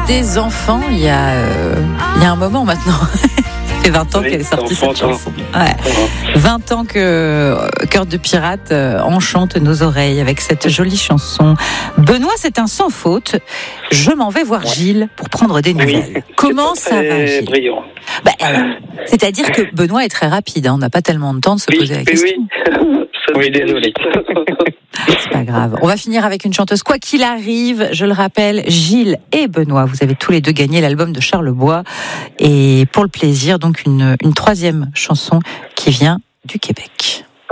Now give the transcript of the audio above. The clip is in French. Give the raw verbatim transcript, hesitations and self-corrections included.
des enfants il y a, euh, il y a un moment maintenant. Ça fait vingt ans oui, qu'elle est sortie cette chanson. Ouais. vingt ans que euh, Cœur de pirate euh, enchante nos oreilles avec cette jolie chanson. Benoît, c'est un sans faute. Je m'en vais voir ouais. Gilles pour prendre des nouvelles. Oui, Comment ça va, Gilles? Brillant. Bah, alors, c'est-à-dire que Benoît est très rapide. Hein. On n'a pas tellement de temps de se oui, poser la question. Oui, oui, désolé. C'est pas grave. On va finir avec une chanteuse. Quoi qu'il arrive, je le rappelle, Gilles et Benoît, vous avez tous les deux gagné l'album de Charles Bois. Et pour le plaisir, donc une, une troisième chanson qui vient du Québec.